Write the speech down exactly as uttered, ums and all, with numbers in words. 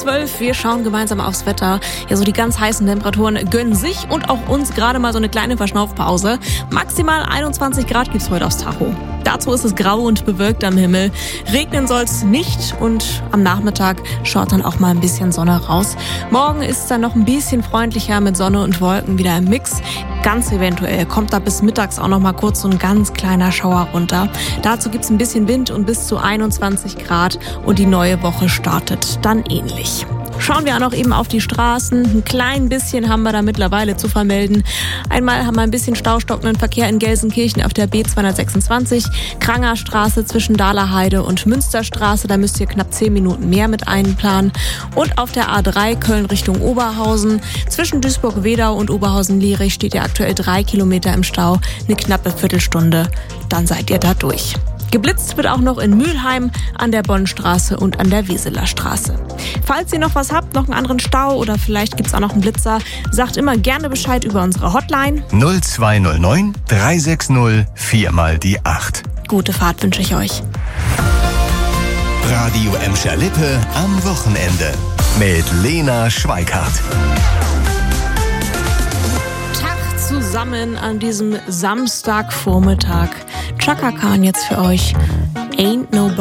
zwölf. Wir schauen gemeinsam aufs Wetter. Ja, so die ganz heißen Temperaturen gönnen sich und auch uns gerade mal so eine kleine Verschnaufpause. Maximal einundzwanzig Grad gibt's heute aufs Tacho. Dazu ist es grau und bewölkt am Himmel. Regnen soll's nicht und am Nachmittag schaut dann auch mal ein bisschen Sonne raus. Morgen ist es dann noch ein bisschen freundlicher mit Sonne und Wolken wieder im Mix. Ganz eventuell kommt da bis mittags auch noch mal kurz so ein ganz kleiner Schauer runter. Dazu gibt's ein bisschen Wind und bis zu einundzwanzig Grad und die neue Woche startet dann ähnlich. Schauen wir auch noch eben auf die Straßen. Ein klein bisschen haben wir da mittlerweile zu vermelden. Einmal haben wir ein bisschen staustockenden Verkehr in Gelsenkirchen auf der B zweihundertsechsundzwanzig, Krangerstraße zwischen Dahlerheide und Münsterstraße. Da müsst ihr knapp zehn Minuten mehr mit einplanen. Und auf der A drei Köln Richtung Oberhausen. Zwischen Duisburg-Wedau und Oberhausen-Lierich steht ihr aktuell drei Kilometer im Stau. Eine knappe Viertelstunde. Dann seid ihr da durch. Geblitzt wird auch noch in Mülheim, an der Bonnstraße und an der Weseler Straße. Falls ihr noch was habt, noch einen anderen Stau oder vielleicht gibt's auch noch einen Blitzer, sagt immer gerne Bescheid über unsere Hotline. null zwei null neun drei sechs null vier mal die acht. Gute Fahrt wünsche ich euch. Radio Emscher Lippe am Wochenende mit Lena Schweikart. Tag zusammen an diesem Samstagvormittag. Chaka Khan jetzt für euch. Ain't Nobody.